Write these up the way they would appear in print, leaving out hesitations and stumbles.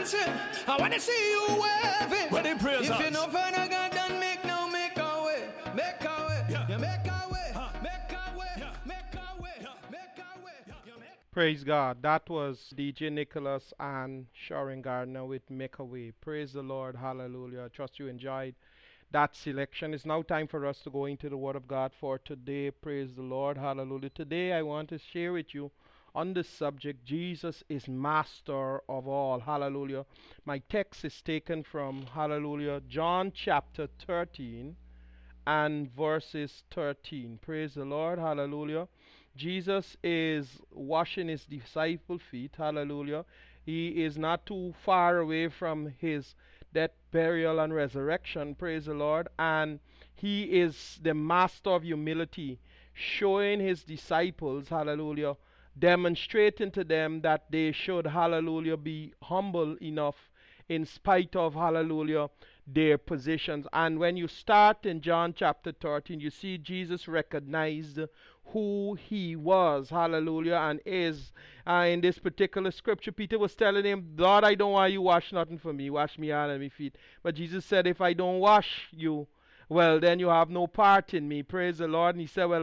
dancing. I wanna see you waving. Where the praise If us? you know Father God, then make our way. Make our way. Yeah. You make our way. Huh. Make our way. Yeah. Make our way. Yeah. Make our way. You make Praise God. That was DJ Nicholas and Sharon Gardner with Make a Way. Praise the Lord. Hallelujah. I trust you enjoyed that selection. It's now time for us to go into the Word of God for today. Praise the Lord. Hallelujah. Today I want to share with you on this subject, Jesus is master of all. Hallelujah. My text is taken from, hallelujah, John chapter 13 and verses 13. Praise the Lord. Hallelujah. Jesus is washing his disciples' feet. Hallelujah. He is not too far away from his death, burial, and resurrection. Praise the Lord. And he is the master of humility, showing his disciples, hallelujah, demonstrating to them that they should, hallelujah, be humble enough in spite of, hallelujah, their positions. And when you start in John chapter 13, you see Jesus recognized who he was, hallelujah, and is. In this particular scripture, Peter was telling him, Lord, I don't want you wash nothing for me. Wash me hand and my feet. But Jesus said, if I don't wash you, well, then you have no part in me. Praise the Lord. And he said, well,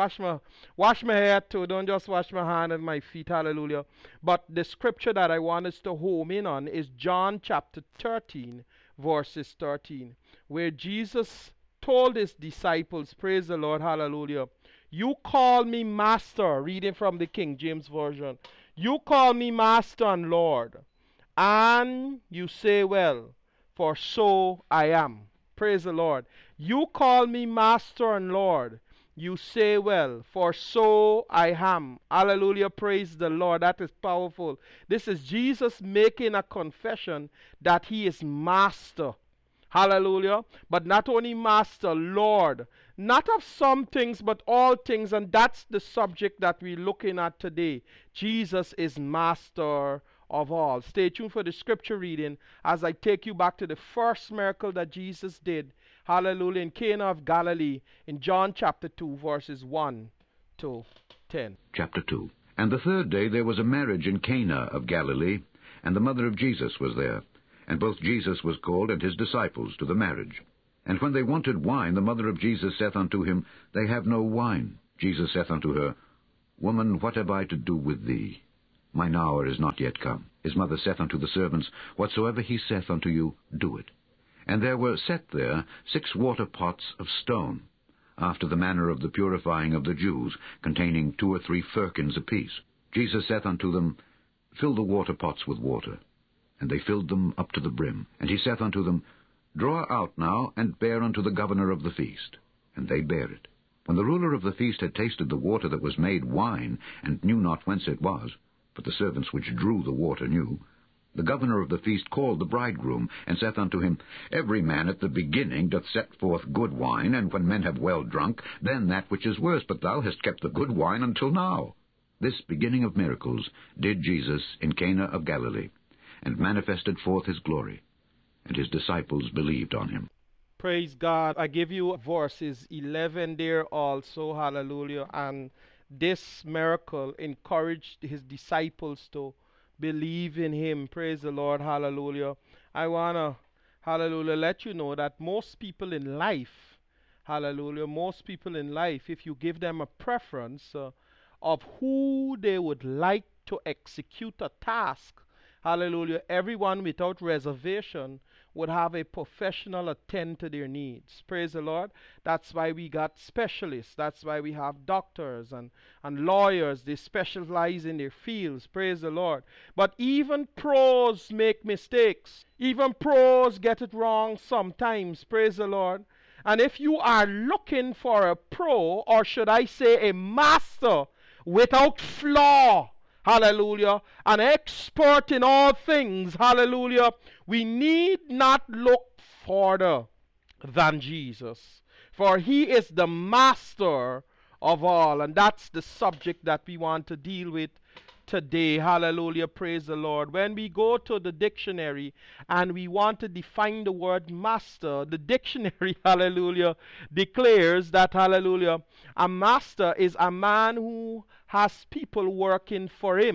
wash my hair too. Don't just wash my hand and my feet. Hallelujah. But the scripture that I want us to home in on is John chapter 13, verses 13, where Jesus told his disciples, praise the Lord, hallelujah, you call me master, reading from the King James Version. You call me master and Lord, and you say, well, for so I am. Praise the Lord. You call me Master and Lord. You say, well, for so I am. Hallelujah. Praise the Lord. That is powerful. This is Jesus making a confession that he is Master. Hallelujah. But not only Master, Lord. Not of some things, but all things. And that's the subject that we're looking at today. Jesus is Master of all. Stay tuned for the scripture reading as I take you back to the first miracle that Jesus did. Hallelujah. In Cana of Galilee in John chapter 2 verses 1 to 10. Chapter 2. And the third day there was a marriage in Cana of Galilee, and the mother of Jesus was there. And both Jesus was called and his disciples to the marriage. And when they wanted wine, the mother of Jesus saith unto him, They have no wine. Jesus saith unto her, Woman, what have I to do with thee? Mine hour is not yet come. His mother saith unto the servants, Whatsoever he saith unto you, do it. And there were set there 6 water pots of stone, after the manner of the purifying of the Jews, containing 2 or 3 firkins apiece. Jesus saith unto them, Fill the water pots with water. And they filled them up to the brim. And he saith unto them, Draw out now, and bear unto the governor of the feast. And they bare it. When the ruler of the feast had tasted the water that was made wine, and knew not whence it was, but the servants which drew the water knew, the governor of the feast called the bridegroom, and saith unto him, Every man at the beginning doth set forth good wine, and when men have well drunk, then that which is worse, but thou hast kept the good wine until now. This beginning of miracles did Jesus in Cana of Galilee, and manifested forth his glory, and his disciples believed on him. Praise God. I give you verses 11 there also. Hallelujah. And this miracle encouraged his disciples to believe in him. Praise the Lord. Hallelujah. I want to, hallelujah, let you know that most people in life, hallelujah, most people in life, if you give them a preference of who they would like to execute a task, hallelujah, everyone without reservation would have a professional attend to their needs. Praise the Lord. That's why we got specialists. That's why we have doctors and lawyers. They specialize in their fields. Praise the Lord. But even pros make mistakes. Even pros get it wrong sometimes. Praise the Lord. And if you are looking for a pro, or should I say a master without flaw, hallelujah, an expert in all things, hallelujah, we need not look further than Jesus, for he is the master of all. And that's the subject that we want to deal with today. Hallelujah. Praise the Lord. When we go to the dictionary and we want to define the word master, the dictionary, hallelujah, declares that, hallelujah, a master is a man who has people working for him,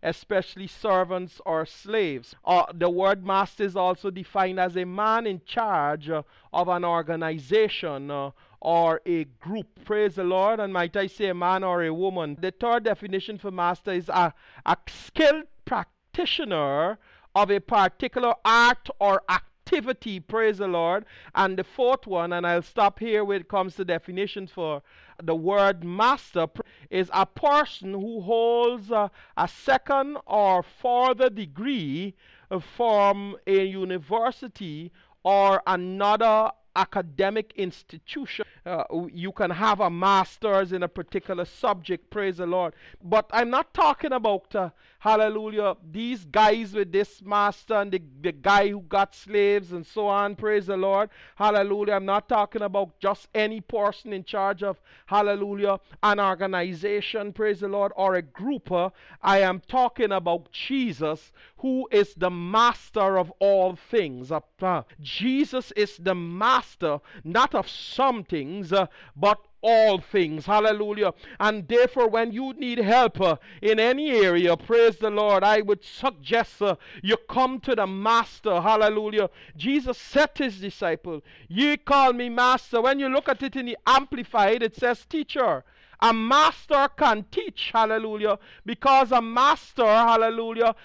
especially servants or slaves. The word master is also defined as a man in charge of an organization or a group. Praise the Lord. And might I say a man or a woman. The third definition for master is a skilled practitioner of a particular art or activity. Praise the Lord. And the fourth one, and I'll stop here when it comes to definitions for the word master, is a person who holds a second or further degree from a university or another academic institution. You can have a master's in a particular subject, praise the Lord. But I'm not talking about, hallelujah, these guys with this master and the guy who got slaves and so on, praise the Lord, hallelujah. I'm not talking about just any person in charge of, hallelujah, an organization, praise the Lord, or a group. I am talking about Jesus, who is the master of all things. Jesus is the master, not of some things, but all things. Hallelujah. And therefore, when you need help in any area, praise the Lord, I would suggest you come to the master. Hallelujah. Jesus said to his disciple, ye call me master. When you look at it in the Amplified, it says teacher. A master can teach, hallelujah, because a master, hallelujah,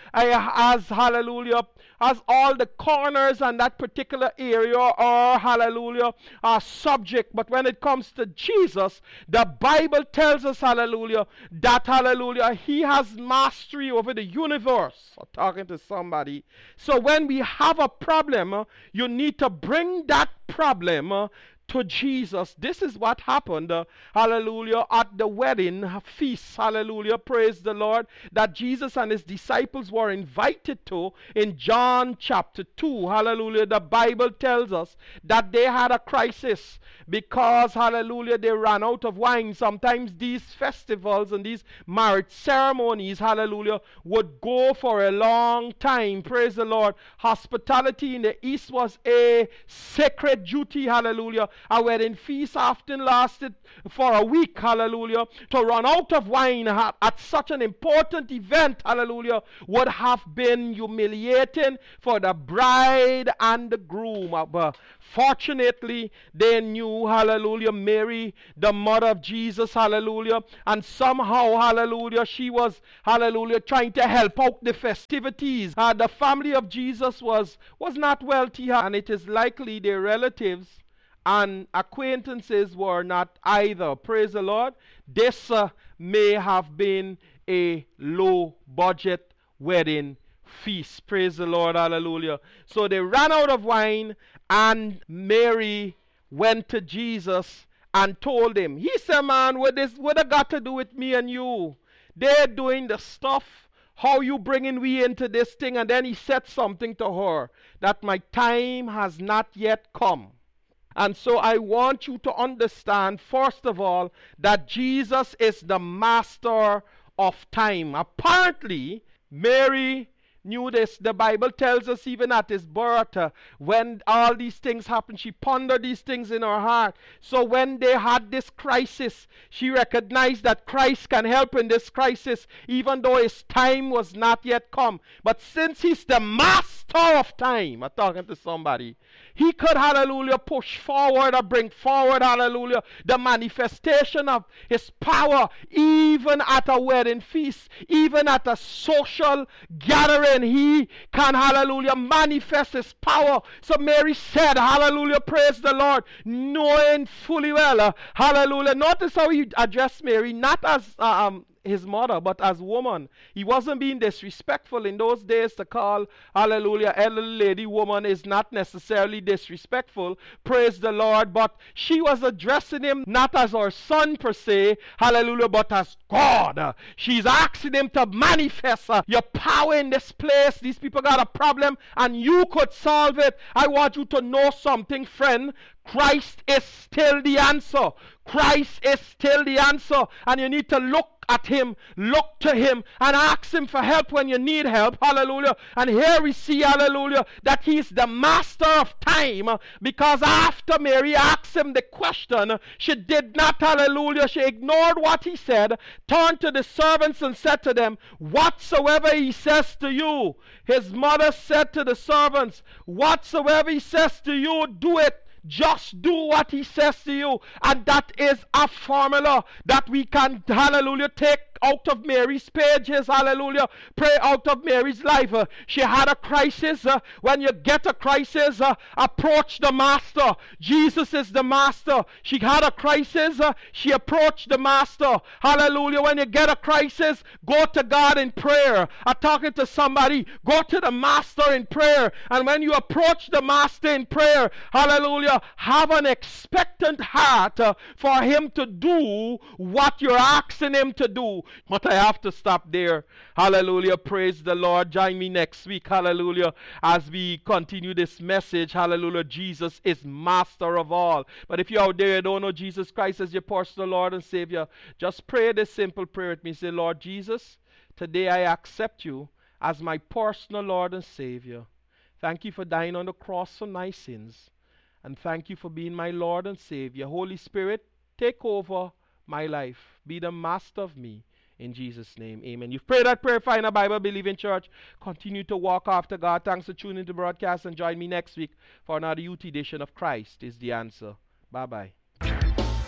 has all the corners and that particular area or, hallelujah, subject. But when it comes to Jesus, the Bible tells us, hallelujah, that, hallelujah, he has mastery over the universe. I'm talking to somebody. So when we have a problem, you need to bring that problem to Jesus. This is what happened, hallelujah, at the wedding feast, hallelujah, praise the Lord, that Jesus and his disciples were invited to in John chapter 2, hallelujah. The Bible tells us that they had a crisis because, hallelujah, they ran out of wine. Sometimes these festivals and these marriage ceremonies, hallelujah, would go for a long time, praise the Lord. Hospitality in the East was a sacred duty, hallelujah. A wedding feast often lasted for a week, hallelujah. To run out of wine at such an important event, hallelujah, would have been humiliating for the bride and the groom. But fortunately, they knew, hallelujah, Mary, the mother of Jesus, hallelujah, and somehow, hallelujah, she was, hallelujah, trying to help out the festivities. The family of Jesus was not wealthy, and it is likely their relatives and acquaintances were not either. Praise the Lord. This may have been a low budget wedding feast. Praise the Lord. Hallelujah. So they ran out of wine, and Mary went to Jesus and told him. He said, man, what it got to do with me and you? They're doing the stuff. How you bringing we into this thing? And then he said something to her, that my time has not yet come. And so I want you to understand, first of all, that Jesus is the master of time. Apparently, Mary knew this. The Bible tells us even at his birth, when all these things happened, she pondered these things in her heart. So when they had this crisis, she recognized that Christ can help in this crisis, even though his time was not yet come. But since he's the master of time, I'm talking to somebody, he could, hallelujah, push forward or bring forward, hallelujah, the manifestation of his power, even at a wedding feast, even at a social gathering. He can, hallelujah, manifest his power. So Mary said, hallelujah, praise the Lord, knowing fully well, hallelujah. Notice how he addressed Mary, not as his mother, but as woman. He wasn't being disrespectful. In those days, to call, hallelujah, elderly lady woman is not necessarily disrespectful, praise the Lord, but she was addressing him not as her son per se, hallelujah, but as God. She's asking him to manifest your power in this place. These people got a problem and you could solve it. I want you to know something, friend. Christ is still the answer. Christ is still the answer. And you need to look at him, look to him, and ask him for help when you need help. Hallelujah. And here we see, hallelujah, that he's the master of time, because after Mary asked him the question, she did not, hallelujah, she ignored what he said, turned to the servants and said to them, whatsoever he says to you. His mother said to the servants, whatsoever he says to you, do it. Just do what he says to you. And that is a formula that we can, hallelujah, take out of Mary's pages, hallelujah, pray out of Mary's life. She had a crisis. When you get a crisis, approach the master. Jesus is the master. She had a crisis. She approached the master. Hallelujah. When you get a crisis, go to God in prayer. I'm talking to somebody. Go to the master in prayer. And when you approach the master in prayer, hallelujah, have an expectant heart for him to do what you're asking him to do. But I have to stop there. Hallelujah. Praise the Lord. Join me next week. Hallelujah. As we continue this message. Hallelujah. Jesus is master of all. But if you're out there and don't know Jesus Christ as your personal Lord and Savior, just pray this simple prayer with me. Say, Lord Jesus, today I accept you as my personal Lord and Savior. Thank you for dying on the cross for my sins. And thank you for being my Lord and Savior. Holy Spirit, take over my life. Be the master of me. In Jesus' name, amen. You've prayed that prayer, find a Bible believing church. Continue to walk after God. Thanks for tuning into the broadcast and join me next week for another youth edition of Christ is the Answer. Bye-bye.